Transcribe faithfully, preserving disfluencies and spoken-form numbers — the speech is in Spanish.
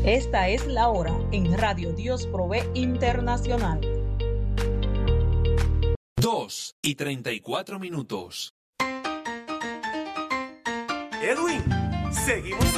Esta es la hora en Radio Dios Provee Internacional. Dos y treinta y cuatro minutos. Edwin, seguimos